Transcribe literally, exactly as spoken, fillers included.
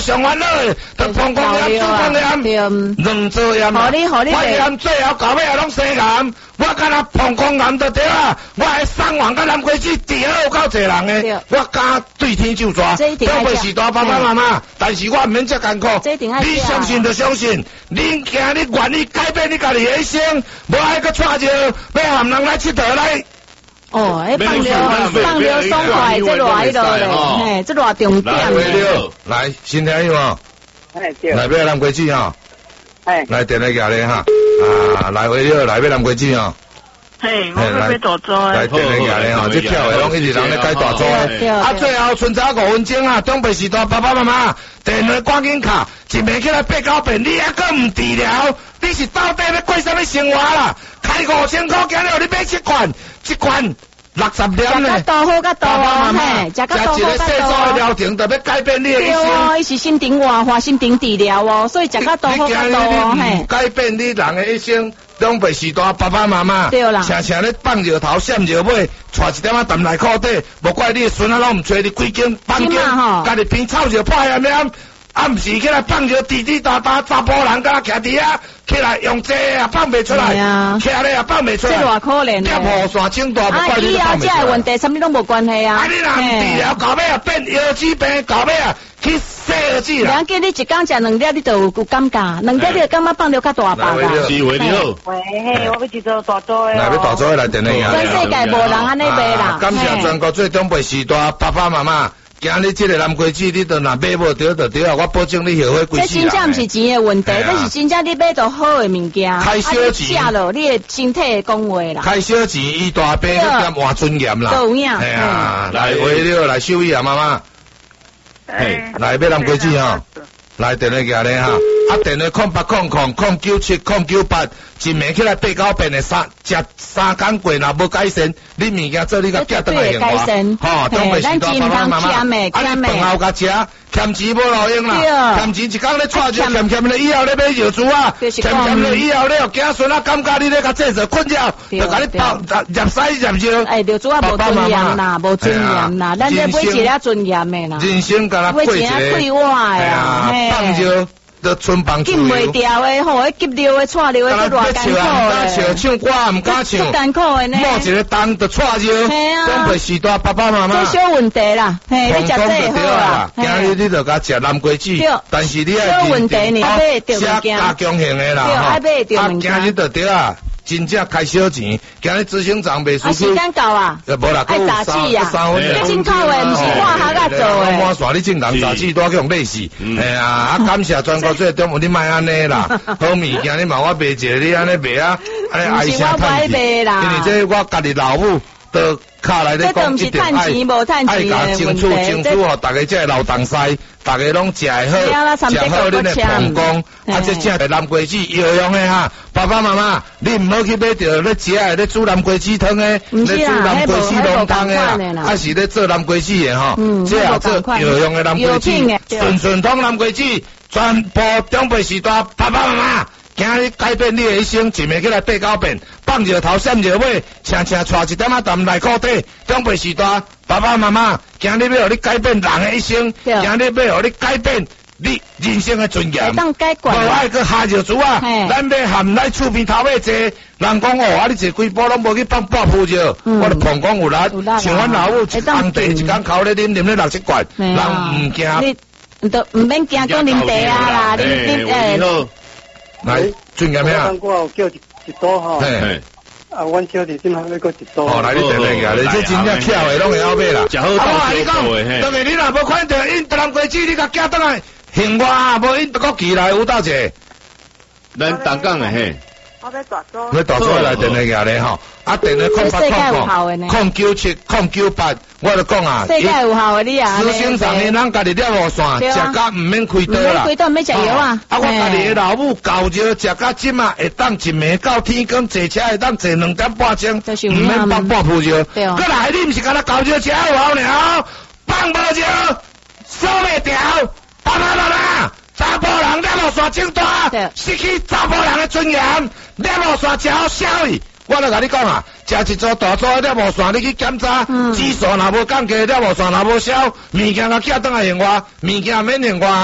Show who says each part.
Speaker 1: 上烦恼的，就膀胱炎、子宫炎，两做炎啊。我炎最后到尾拢生癌，我敢若膀胱癌就对啊。我还送完甲南瓜子治好够侪人的，我敢对天就抓。长辈时代爸爸妈妈，但是我唔免遮艰苦。你相信就相信，恁惊你愿意改变你家己的一生，无爱搁带着要含人来佚佗来。
Speaker 2: 哦，迄放了放了爽快，这偌迄落咧，嘿，这偌重点咧。
Speaker 1: 来，先听有无？来买南瓜子哈。来电来夹咧哈。啊，来回了，来买南瓜子哈。
Speaker 3: 嘿，我要买大租
Speaker 1: 来电来夹咧哈，这跳的拢一直人咧改大租的。啊，最后剩差五分钟啊，长辈时代爸爸妈妈，电话赶紧卡，一暝起来八九遍，你还阁唔治疗？你是到底要过什么生活啦？开五千块，今日你买七罐，一罐六十粒呢。
Speaker 2: 食较多好较多哦，嘿，食较多好较多。食一个细组的疗程，特别改变你的一生。对哦，伊是心顶活化、心顶治疗哦，所以食较多好较多哦，嘿。
Speaker 1: 改变你人的一生。长辈时代爸爸妈妈，常常咧放热头、闪热尾，带一点仔淡来裤底，无怪你孙仔拢唔找你几间房间，家己边臭热破炎炎，暗时起来放热滴滴答答，查甫人甲徛伫遐，起来用这啊放袂出来，徛咧也放袂出来，
Speaker 2: 这偌可怜
Speaker 1: 咧，雨伞整大，无怪你
Speaker 2: 放袂出来。啊，以后这个问题，什么拢无关系啊。啊，
Speaker 1: 你若唔治疗，到尾啊变腰子病，到尾啊去洗耳子啦。
Speaker 2: 两叫你一工食两粒，你就有感觉，两粒你就感觉放了较大包啦。
Speaker 3: 是为你好。
Speaker 4: 喂，嘿，我要一做大租的。
Speaker 1: 来要大租的来电来呀。
Speaker 2: 全世界无人安尼卖啦。
Speaker 1: 感谢全国最长辈时代爸爸妈妈。今日这个南瓜子，你都若买无着就对啊！我保证你后悔几世人。
Speaker 2: 这真正毋是钱的问题，这是真正你买到好的物件。
Speaker 1: 开小钱，
Speaker 2: 食了你的身体讲话啦。
Speaker 1: 开小钱，伊大病都兼换尊严啦。
Speaker 2: 有影。
Speaker 1: 系啊，来为了来收益啊，妈妈。嘿，来买南瓜子哈，来电话夹咧哈。啊，电话空八空空空九七空九八，一暝起来八九遍的三食三工过，若无改善，你物件做你甲寄倒来用啊。吼，长辈时代爸爸妈妈，啊，你饭后甲食，欠钱无路用啦，欠钱一工咧带着，欠欠咧以后咧买药珠啊，欠欠咧以后咧有囝孙啊，感觉你咧甲制造困扰，就甲你包入屎入尿。
Speaker 2: 哎，药珠啊无尊严啦，无尊严啦，咱这买一个尊严的啦。
Speaker 1: 人生甲咱过一个，
Speaker 2: 买一个废话的啊，
Speaker 1: 放着。都春放自由，
Speaker 2: 禁袂掉的，吼，迄急流的、错流的，都偌艰苦的。
Speaker 1: 唱歌唔敢唱，
Speaker 2: 艰苦的呢。
Speaker 1: 摸一个灯就错着，长辈时代爸爸妈妈。
Speaker 2: 这小问题啦，嘿，你食这好啦。
Speaker 1: 今日你就甲食南瓜子，但是你爱
Speaker 2: 问题呢，买着物件，
Speaker 1: 加强型的啦，
Speaker 2: 吼。啊，
Speaker 1: 今日就对啊。真正开小钱，今日执行长袂输出。
Speaker 2: 啊，时间到啊！
Speaker 1: 无啦，
Speaker 2: 爱杂志啊，你真靠的，毋是我下甲做的。
Speaker 1: 我线你正人杂志多去用累死。哎呀，啊感谢全国最中午你卖安尼啦，好物件你嘛我卖一个你安尼卖啊，安尼爱声叹气。因为这我家己老母都卡来咧讲一定爱爱甲清楚清楚吼，大家这老东西，大家拢食会好，食好恁的膀胱，啊这正的南瓜子药用的哈。爸爸妈妈，你唔好去买着咧食的咧煮南瓜子汤的，咧煮南瓜子浓汤的啦，还是咧做南瓜子的吼，这也做药用的南瓜子，顺顺通南瓜子，全部长辈时代爸爸妈妈。今日改变你的一生，一暝起来八九遍，放热头、闪热尾，轻轻带一点仔淡来裤底。长辈时代，爸爸妈妈，今日要互你改变人的一生，今日要互你改变你人生的尊严。无爱去下药珠啊，咱要含来厝边头尾坐。人讲哦，啊你坐几步拢无去放半铺药，我的膀胱有力，像阮老母红茶一工口咧啉啉咧六七罐，人唔惊。
Speaker 2: 你都唔免惊讲啉茶啊啦，啉啉诶。
Speaker 1: 来，尊严咩啊？
Speaker 4: 我叫一一刀吼。嘿。啊，阮叫你今下要搁一刀。哦，
Speaker 1: 来你等下个，你这真正巧的拢会晓买啦。
Speaker 3: 食好到最好的嘿。
Speaker 1: 当然你若无看到因南瓜子，你甲寄倒来，幸我啊，无因国寄来有倒者。
Speaker 3: 咱东港的嘿。
Speaker 4: 我要大租。
Speaker 1: 要大租来电话个咧吼，啊电话空八空空空九七空九八，我就讲啊，
Speaker 2: 世界有效的你啊，
Speaker 1: 执行上面咱家己了无线，食甲唔免开刀啦，
Speaker 2: 开刀唔免食药啊。
Speaker 1: 啊，我家己的老母教着食甲今啊，会当一暝到天光坐车会当坐两点半钟，唔免放半铺药。过来你唔是干那教着食有效尔，放无药，收袂掉，爸爸妈妈。查甫人了无线整大，失去查甫人的尊严，了无线食好消息。我来甲你讲啊，食一组大组了无线，你去检查，指数若无降低，了无线若无消，物件甲寄倒来用我，物件免用我。